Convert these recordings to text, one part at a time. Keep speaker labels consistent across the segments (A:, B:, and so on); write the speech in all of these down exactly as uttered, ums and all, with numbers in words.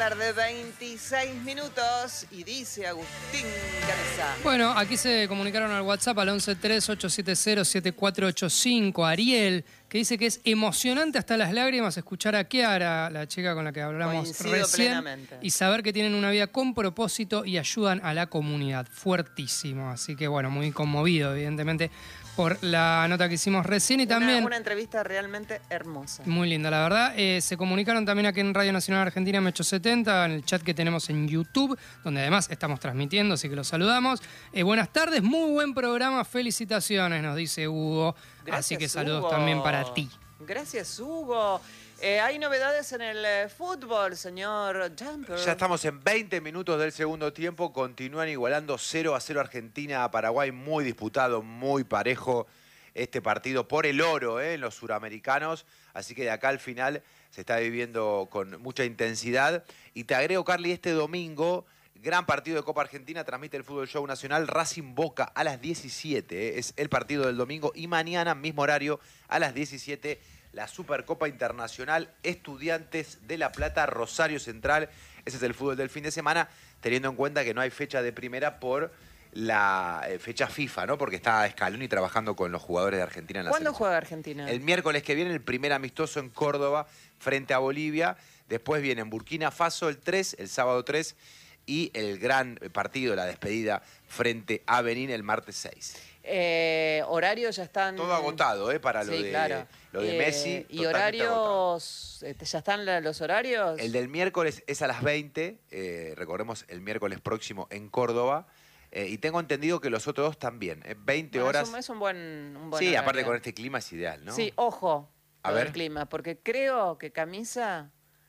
A: tarde, veintiséis minutos, y dice Agustín Garza.
B: Bueno, aquí se comunicaron al WhatsApp al once tres ocho siete cero siete cuatro ocho cinco. Ariel, que dice que es emocionante hasta las lágrimas escuchar a Kiara, la chica con la que hablamos
A: Coincido
B: recién,
A: plenamente.
B: y saber que tienen una vida con propósito y ayudan a la comunidad. Fuertísimo. Así que bueno, muy conmovido, evidentemente, por la nota que hicimos recién y también...
A: Una, una entrevista realmente hermosa.
B: Muy linda, la verdad. Eh, se comunicaron también aquí en Radio Nacional Argentina M ochocientos setenta, en el chat que tenemos en YouTube, donde además estamos transmitiendo, así que los saludamos. Eh, buenas tardes, muy buen programa, felicitaciones, nos dice Hugo.
A: Gracias,
B: así que saludos
A: Hugo.
B: también para ti.
A: Gracias, Hugo. Eh, hay novedades en el eh, fútbol, señor Jumper.
C: Ya estamos en veinte minutos del segundo tiempo. Continúan igualando cero a cero Argentina a Paraguay. Muy disputado, muy parejo este partido por el oro eh, en los suramericanos. Así que de acá al final se está viviendo con mucha intensidad. Y te agrego, Carly, este domingo, gran partido de Copa Argentina. Transmite el Fútbol Show Nacional. Racing Boca a las diecisiete. Eh, es el partido del domingo. Y mañana, mismo horario, a las diecisiete, la Supercopa Internacional Estudiantes de La Plata, Rosario Central. Ese es el fútbol del fin de semana, teniendo en cuenta que no hay fecha de primera por la eh, fecha FIFA, ¿no? Porque está Scaloni trabajando con los jugadores de Argentina en la
A: ¿Cuándo
C: selección.
A: juega Argentina?
C: El miércoles que viene, el primer amistoso en Córdoba frente a Bolivia. Después viene en Burkina Faso el tres, el sábado tres, y el gran partido, la despedida frente a Benín el martes seis.
A: Eh, horarios ya están...
C: Todo agotado, ¿eh? Para lo
A: Sí,
C: de,
A: claro.
C: lo de
A: Eh,
C: Messi.
A: ¿Y horarios? Este, ¿Ya están la- los horarios?
C: El del miércoles es a las veinte, eh, recordemos el miércoles próximo en Córdoba, eh, y tengo entendido que los otros dos también, eh, veinte
A: Bueno,
C: horas.
A: Es un, es un buen, un buen
C: Sí,
A: horario.
C: aparte con este clima es ideal, ¿no?
A: Sí, ojo
C: A
A: con
C: ver.
A: el clima, porque creo que Camisa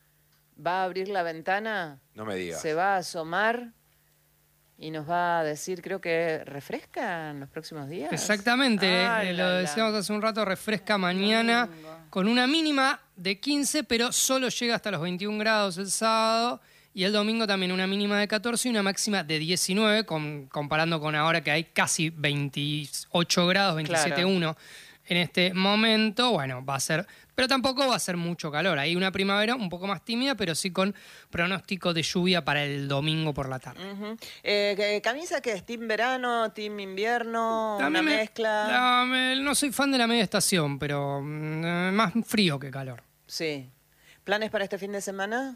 A: va a abrir la ventana,
C: No me digas.
A: se va a asomar y nos va a decir, creo que refresca en los próximos días.
B: Exactamente,
A: Ah,
B: eh,
A: la,
B: lo
A: la.
B: decíamos hace un rato, refresca mañana
A: Domingo.
B: con una mínima de quince, pero solo llega hasta los veintiún grados el sábado. Y el domingo también una mínima de catorce y una máxima de diecinueve, con- comparando con ahora que hay casi veintiocho grados, veintisiete punto uno en este momento. Bueno, va a ser, pero tampoco va a ser mucho calor. Hay una primavera un poco más tímida, pero sí con pronóstico de lluvia para el domingo por la tarde.
A: Ujú. Eh, ¿qué- ¿Camisa qué es? ¿Team verano? ¿Team invierno? ¿Una
B: También me-
A: mezcla?
B: la- me- no soy fan de la media estación, pero mm, eh, más frío que calor.
A: Sí. ¿Planes para este fin de semana?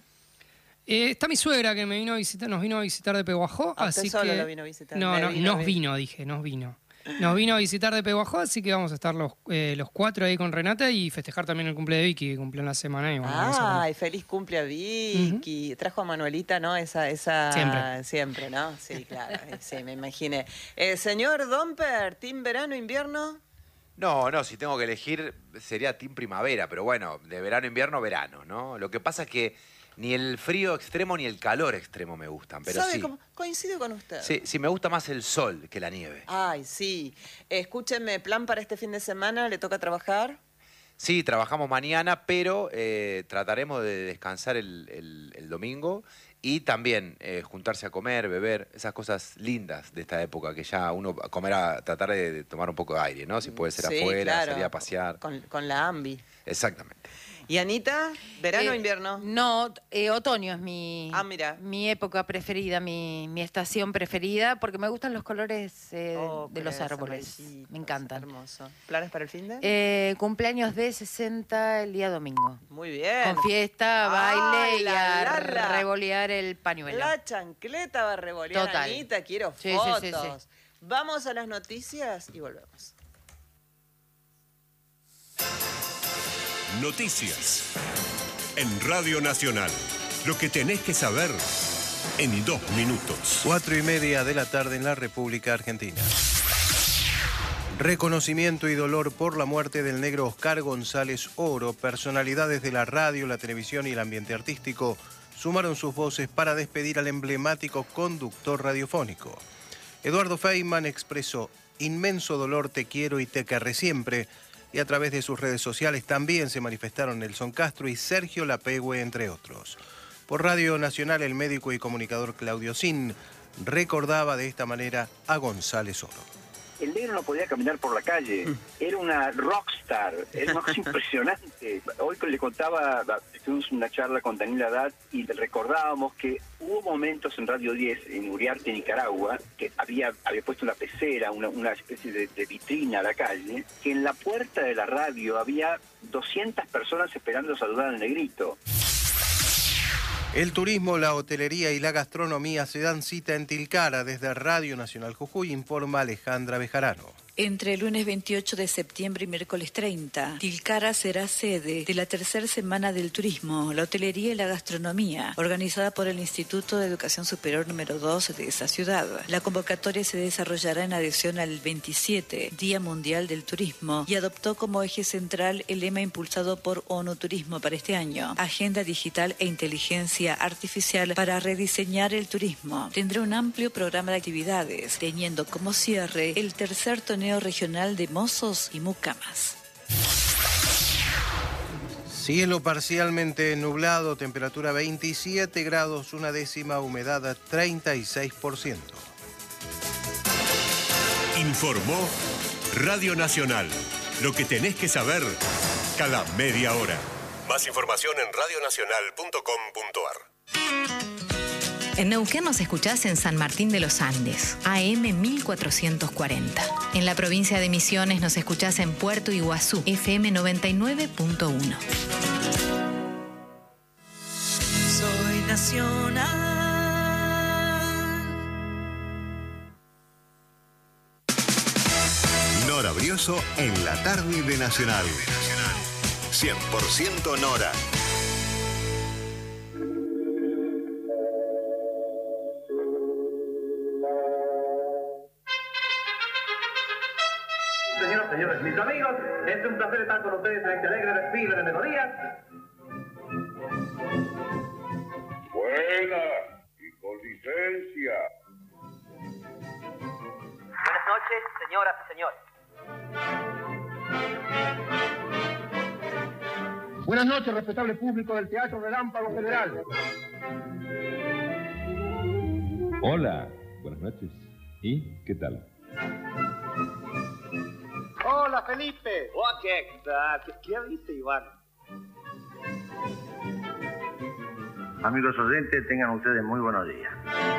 B: Eh, está mi suegra que me vino a visitar, nos vino a visitar de Pehuajó,
A: Ah, usted
B: así
A: solo
B: que
A: lo vino a visitar.
B: no,
A: Me
B: no,
A: vino a
B: nos
A: ver.
B: vino, dije, nos vino. Nos vino a visitar de Pehuajó, así que vamos a estar los, eh, los cuatro ahí con Renata y festejar también el cumple de Vicky, que cumplió en la semana. Y bueno, vamos a-
A: Ay, feliz cumple a Vicky. Trajo a Manuelita, ¿no? Esa, esa...
B: Siempre.
A: Siempre, ¿no? Sí, claro. eh, sí, me imaginé. Eh, señor Domper, ¿team verano, invierno?
C: No, no, si tengo que elegir sería Team Primavera, pero bueno, de verano, invierno, verano, ¿no? Lo que pasa es que ni el frío extremo ni el calor extremo me gustan, pero
A: ¿Sabe
C: sí.
A: cómo? Coincido con usted.
C: Sí, sí, me gusta más el sol que la nieve.
A: Ay, sí. Escúcheme, plan para este fin de semana, ¿le toca trabajar?
C: Sí, trabajamos mañana, pero eh, trataremos de descansar el, el- el domingo y también eh, juntarse a comer, beber, esas cosas lindas de esta época, que ya uno comerá, tratar de, de tomar un poco de aire, ¿no? Si puede ser
A: Sí,
C: afuera,
A: claro.
C: salir a pasear.
A: Con, con la AMBI.
C: Exactamente.
A: ¿Y Anita? ¿Verano o
D: Eh,
A: invierno?
D: No, eh, otoño es mi,
A: Ah, mira.
D: mi época preferida, mi, mi estación preferida, porque me gustan los colores eh,
A: Oh,
D: de los
A: crece,
D: árboles.
A: raicitos,
D: Me encantan.
A: Hermoso. ¿Planes para el fin de?
D: Eh, cumpleaños de sesenta el día domingo.
A: Muy bien.
D: Con fiesta,
A: Ay,
D: baile y
A: la,
D: a
A: la, la.
D: revolear el pañuelo.
A: La chancleta va a revolear,
D: Total.
A: Anita, quiero
D: Sí, sí,
A: fotos.
D: sí, sí.
A: Vamos a las noticias y volvemos.
E: Noticias. En Radio Nacional. Lo que tenés que saber en dos minutos.
F: Cuatro y media de la tarde en la República Argentina. Reconocimiento y dolor por la muerte del negro Oscar González Oro. Personalidades de la radio, la televisión y el ambiente artístico sumaron sus voces para despedir al emblemático conductor radiofónico. Eduardo Feynman expresó: inmenso dolor, te quiero y te querré siempre. Y a través de sus redes sociales también se manifestaron Nelson Castro y Sergio Lapegüe, entre otros. Por Radio Nacional, el médico y comunicador Claudio Sin recordaba de esta manera a González Oro.
G: el negro no podía caminar por la calle. Era una rockstar, era una cosa impresionante. Hoy le contaba, tuvimos una charla con Daniel Haddad y recordábamos que hubo momentos en Radio diez, en Uriarte, Nicaragua, que había, había puesto una pecera, una, una especie de, de vitrina a la calle, que en la puerta de la radio había doscientas personas esperando saludar al negrito.
F: El turismo, la hotelería y la gastronomía se dan cita en Tilcara. Desde Radio Nacional Jujuy informa Alejandra Bejarano.
H: Entre el lunes veintiocho de septiembre y miércoles treinta, Tilcara será sede de la tercera semana del turismo, la hotelería y la gastronomía, organizada por el Instituto de Educación Superior número dos de esa ciudad. La convocatoria se desarrollará en adhesión al veintisiete Día Mundial del Turismo y adoptó como eje central el lema impulsado por ONU Turismo para este año: Agenda Digital e Inteligencia Artificial para rediseñar el turismo. Tendrá un amplio programa de actividades, teniendo como cierre el tercer torneo regional de mozos y mucamas.
F: Cielo parcialmente nublado, temperatura veintisiete grados, una décima, humedad treinta y seis por ciento.
E: Informó Radio Nacional. Lo que tenés que saber cada media hora. Más información en radio nacional punto com punto ar.
I: En Neuquén nos escuchás en San Martín de los Andes, A M mil cuatrocientos cuarenta. En la provincia de Misiones nos escuchás en Puerto Iguazú, F M noventa y nueve punto uno.
J: Soy nacional.
K: Nora Brioso en la tarde de Nacional. cien por ciento Nora.
L: Señoras, señores, mis amigos, es un placer estar con ustedes en este alegre desfile de melodías.
M: Buena y con licencia.
N: Buenas noches, señoras y señores.
L: Buenas noches, respetable público del Teatro Relámpago Federal.
O: Hola, buenas noches. ¿Y qué tal?
L: Hola, Felipe.
N: Oh, ¿qué tal? ¿Qué dice Iván?
P: Amigos oyentes, tengan ustedes muy buenos días.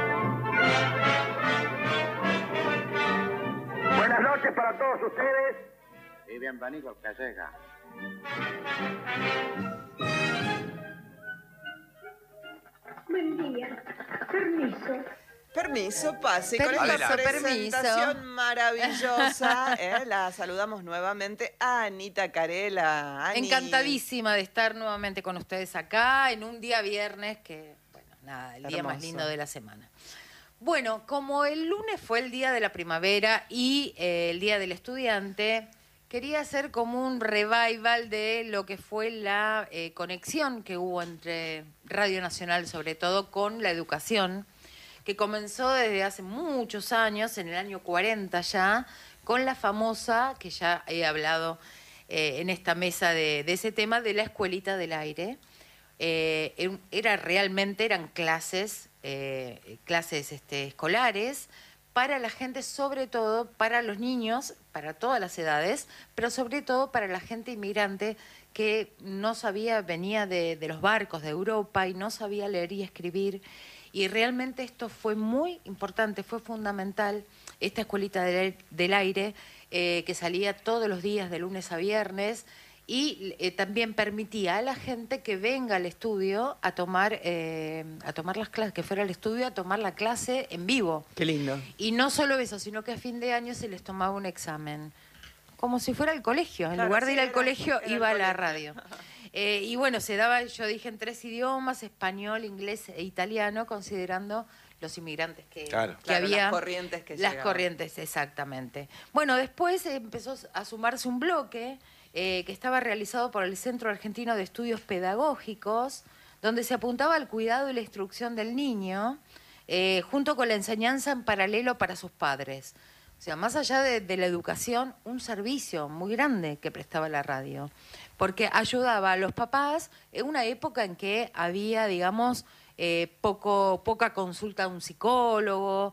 L: Buenas noches para todos ustedes.
P: Y bienvenidos, que llega.
Q: Buen día. Permiso.
A: Permiso, pase.
D: Permiso,
A: Con esta
D: permiso.
A: presentación maravillosa, ¿eh? La saludamos nuevamente a Anita Carela. Ani.
D: Encantadísima de estar nuevamente con ustedes acá en un día viernes que, bueno, nada, el día
A: Hermoso.
D: más lindo de la semana. Bueno, como el lunes fue el día de la primavera y eh, el día del estudiante, quería hacer como un revival de lo que fue la eh, conexión que hubo entre Radio Nacional, sobre todo con la educación, que comenzó desde hace muchos años, en el año cuarenta ya, con la famosa, que ya he hablado eh, en esta mesa de, de ese tema, de la Escuelita del Aire. Eh, era realmente, eran clases, eh, clases este, escolares, para la gente, sobre todo para los niños, para todas las edades, pero sobre todo para la gente inmigrante que no sabía, venía de, de los barcos de Europa y no sabía leer y escribir. Y realmente esto fue muy importante, fue fundamental, esta Escuelita del, del Aire, eh, que salía todos los días de lunes a viernes, y eh, también permitía a la gente que venga al estudio a tomar, eh, a tomar las clases, que fuera al estudio a tomar la clase en vivo.
A: Qué lindo.
D: Y no solo eso, sino que a fin de año se les tomaba un examen, como si fuera al colegio. En
A: Claro,
D: lugar de
A: sí,
D: ir al
A: era-
D: colegio,
A: era
D: iba
A: el
D: a la
A: colegio.
D: radio. Eh, y bueno, se daba, yo dije, en tres idiomas, español, inglés e italiano, considerando los inmigrantes que,
C: Claro.
D: que
A: Claro,
D: había.
A: las corrientes que
D: Las
A: llegaban.
D: corrientes, exactamente. Bueno, después empezó a sumarse un bloque eh, que estaba realizado por el Centro Argentino de Estudios Pedagógicos, donde se apuntaba al cuidado y la instrucción del niño, eh, junto con la enseñanza en paralelo para sus padres. O sea, más allá de, de la educación, un servicio muy grande que prestaba la radio, porque ayudaba a los papás en una época en que había, digamos, eh, poco, poca consulta a un psicólogo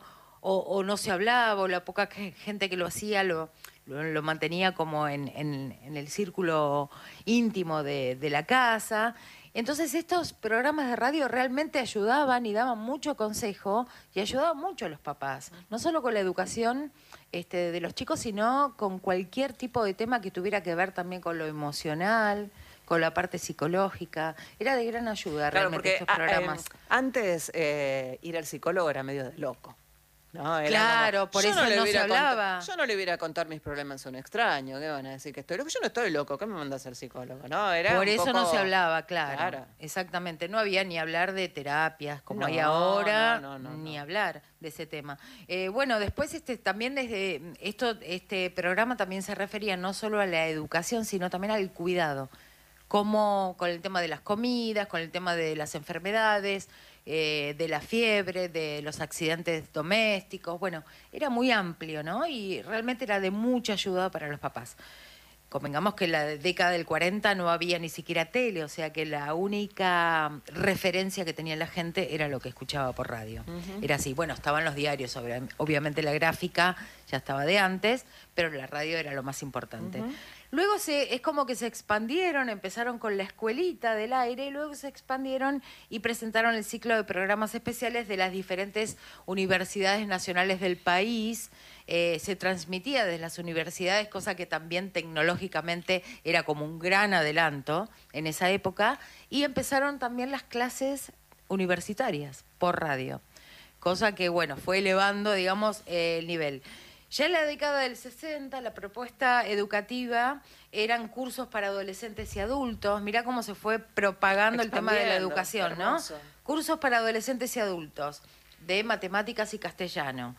D: o, o no se hablaba, o la poca gente que lo hacía lo, lo, lo mantenía como en, en, en el círculo íntimo de, de la casa. Entonces estos programas de radio realmente ayudaban y daban mucho consejo y ayudaban mucho a los papás, no solo con la educación este, de los chicos, sino con cualquier tipo de tema que tuviera que ver también con lo emocional, con la parte psicológica. Era de gran ayuda
A: Claro,
D: realmente
A: porque
D: estos programas.
A: eh, antes eh, ir al psicólogo era medio de loco. ¿no? Era
D: Claro,
A: como,
D: por
A: yo
D: eso
A: le
D: no
A: voy a
D: se
A: ir a contar-
D: hablaba.
A: yo no le voy a ir a contar mis problemas a un extraño. ¿Qué van a decir? Que estoy loco. Yo no estoy loco. ¿Qué me manda a ser psicólogo? ¿no? Era
D: Por
A: un
D: eso
A: poco-
D: no se hablaba, claro,
A: Claro.
D: exactamente. No había ni hablar de terapias como
A: No,
D: hay ahora,
A: no, no, no,
D: ni hablar de ese tema. Eh, bueno, después este también desde esto este programa también se refería no solo a la educación, sino también al cuidado, como con el tema de las comidas, con el tema de las enfermedades, eh, de la fiebre, de los accidentes domésticos. Bueno, era muy amplio, ¿no? Y realmente era de mucha ayuda para los papás. Convengamos que en la década del cuarenta no había ni siquiera tele, o sea que la única referencia que tenía la gente era lo que escuchaba por radio.
R: Ujú.
D: Era así, bueno, estaban los diarios, obvia- obviamente la gráfica ya estaba de antes, pero la radio era lo más importante.
R: Ujú.
D: Luego se, es como que se expandieron, empezaron con la escuelita del aire y luego se expandieron y presentaron el ciclo de programas especiales de las diferentes universidades nacionales del país. Eh, se transmitía desde las universidades, cosa que también tecnológicamente era como un gran adelanto en esa época, y empezaron también las clases universitarias por radio, cosa que, bueno, fue elevando, digamos, eh, el nivel. Ya en la década del sesenta, la propuesta educativa eran cursos para adolescentes y adultos. Mirá cómo se fue propagando el tema de la
A: Expandiendo,
D: educación, ¿no?
A: hermoso.
D: Cursos para adolescentes y adultos de matemáticas y castellano.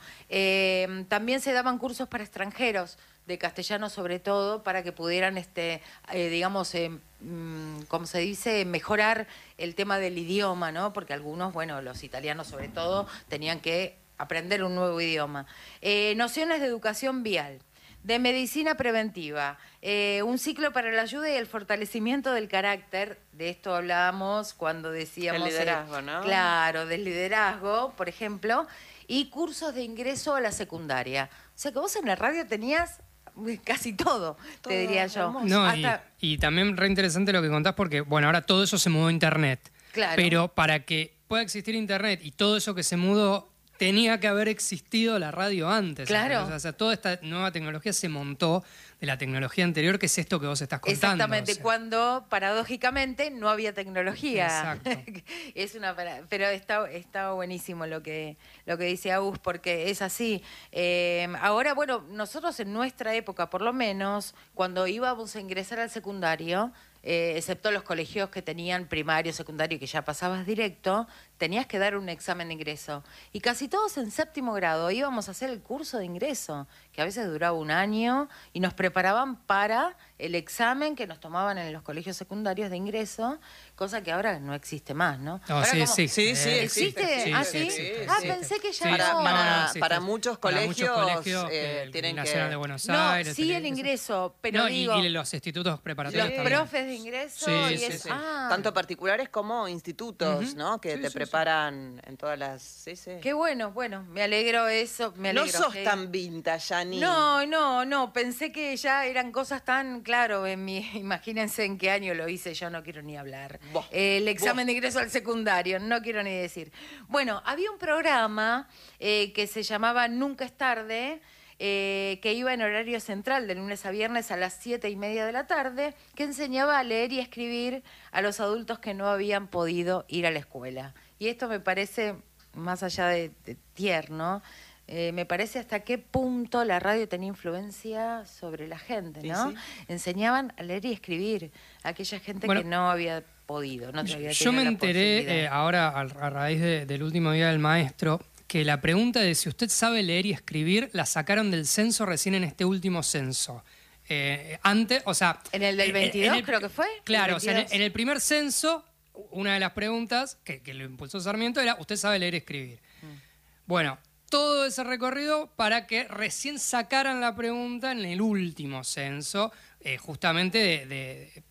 D: Eh, también se daban cursos para extranjeros, de castellano sobre todo, para que pudieran, este, eh, digamos, eh, mm, como se dice, mejorar el tema del idioma, ¿no? Porque algunos, bueno, los italianos sobre todo, tenían que aprender un nuevo idioma. Eh, nociones de educación vial, de medicina preventiva, eh, un ciclo para la ayuda y el fortalecimiento del carácter. De esto hablábamos cuando decíamos...
A: El liderazgo,
D: eh,
A: ¿no?
D: Claro, del liderazgo, por ejemplo, y cursos de ingreso a la secundaria. O sea que vos en la radio tenías casi todo,
A: Todo,
D: te diría yo.
B: No, y,
D: Hasta-
B: y también re interesante lo que contás porque, bueno, ahora todo eso se mudó a Internet.
D: Claro.
B: Pero para que pueda existir Internet y todo eso que se mudó, tenía que haber existido la radio antes.
D: Claro.
B: ¿entendés? O sea, toda esta nueva tecnología se montó de la tecnología anterior, que es esto que vos estás contando.
D: Exactamente,
B: o sea.
D: cuando paradójicamente no había tecnología.
B: Exacto.
D: Es una para- pero está, está buenísimo lo que, lo que dice Agus, porque es así. Eh, ahora, bueno, nosotros en nuestra época, por lo menos, cuando íbamos a ingresar al secundario, eh, excepto los colegios que tenían primario, secundario, que ya pasabas directo, tenías que dar un examen de ingreso. Y casi todos en séptimo grado íbamos a hacer el curso de ingreso, que a veces duraba un año, y nos preparaban para el examen que nos tomaban en los colegios secundarios de ingreso, cosa que ahora no existe más, ¿no?
B: No,
D: Ahora
B: sí,
D: como-
B: sí.
A: Sí, sí,
D: ¿Existe?
A: existe.
D: ¿Ah,
B: sí,
D: sí?
B: existe,
D: Ah,
B: existe.
D: pensé que ya
B: Sí,
A: Para,
D: no.
B: no,
A: para,
B: no, existe.
A: para muchos
B: Para
A: colegios,
B: muchos colegios,
A: eh,
B: el
A: tienen
B: Nacional
A: que...
B: de Buenos
D: No,
B: Aires.
D: sí el
B: tiene-
D: ingreso, pero
B: No, y-
D: digo,
B: y, los institutos preparatorios
D: los
B: también.
D: profes de ingreso
B: Sí,
D: y
B: sí,
D: es-
B: sí.
D: ah,
A: Tanto particulares como institutos,
B: Ujú.
A: ¿no? Que
B: Sí,
A: te
B: sí, sí.
A: preparan en todas las... Sí, sí.
D: qué bueno, bueno, me alegro eso, me
A: No
D: alegro.
A: sos
D: que-
A: tan vintage, Yani.
D: No, no, no, pensé que ya eran cosas tan, claro, en mi, imagínense en qué año lo hice, yo no quiero ni hablar.
A: Vos,
D: El examen de ingreso al secundario, no quiero ni decir. Bueno, había un programa eh, que se llamaba Nunca es tarde, eh, que iba en horario central de lunes a viernes a las siete y media de la tarde, que enseñaba a leer y escribir a los adultos que no habían podido ir a la escuela. Y esto me parece, más allá de, de tierno, eh, me parece hasta qué punto la radio tenía influencia sobre la gente,
A: Sí,
D: ¿no?
A: sí.
D: Enseñaban a leer y escribir a aquella gente
B: Bueno,
D: que no había podido, no
B: Yo,
D: había
B: yo me
D: tenido la
B: enteré
D: posibilidad.
B: eh, ahora a, a raíz de- del último día del maestro que la pregunta de si usted sabe leer y escribir la sacaron del censo recién en este último censo. Eh, antes, o sea...
D: En el del
B: en-
D: veintidós,
B: en el-
D: creo que fue.
B: Claro,
D: el
B: o sea, en el,
D: veintidós.
B: en el primer censo, una de las preguntas que, que lo impulsó Sarmiento era, ¿usted sabe leer y escribir?
D: Mm.
B: Bueno, todo ese recorrido para que recién sacaran la pregunta en el último censo, eh, justamente de, de- para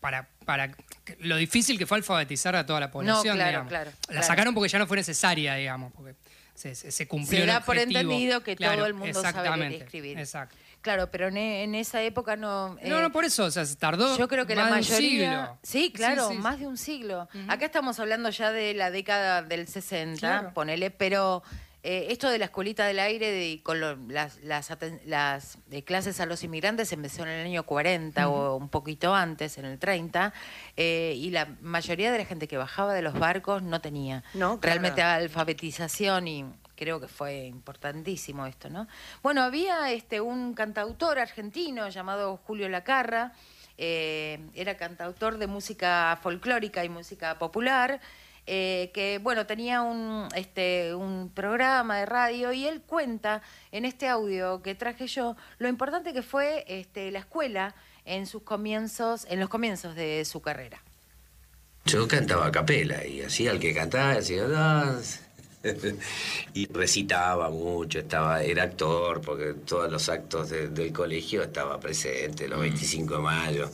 B: para lo difícil que fue alfabetizar a toda la población.
D: No, claro,
B: digamos.
D: claro,
B: La
D: claro.
B: sacaron porque ya no fue necesaria, digamos, porque se, se, se cumplió
D: Se da
B: el
D: por
B: objetivo.
D: entendido que
B: Claro,
D: todo el mundo sabe leer y
B: exactamente,
D: escribir.
B: Exacto.
D: Claro, pero en, en esa época no...
B: No,
D: eh,
B: no, por eso, o sea, se tardó
D: Yo creo que
B: más
D: la
B: de un
D: mayoría...
B: siglo.
D: Sí, claro,
B: Sí, sí,
D: más
B: sí.
D: de un siglo. Acá estamos hablando ya de la década del sesenta,
B: Claro.
D: ponele, pero eh, esto de la escuelita del aire de, con lo- las, las, aten- las de clases a los inmigrantes empezó en el año cuarenta
B: Ujú.
D: o un poquito antes, en el treinta, eh, y la mayoría de la gente que bajaba de los barcos no tenía
A: No, claro.
D: realmente alfabetización y... Creo que fue importantísimo esto, ¿no? Bueno, había este un cantautor argentino llamado Julio Lacarra, eh, era cantautor de música folclórica y música popular, eh, que, bueno, tenía un, este, un programa de radio y él cuenta en este audio que traje yo lo importante que fue este, la escuela en sus comienzos, en los comienzos de su carrera.
R: Yo cantaba a capela y hacía el que cantaba, hacía... "Ah", y recitaba mucho, estaba, era actor, porque en todos los actos de- del colegio estaba presente, los veinticinco de mayo.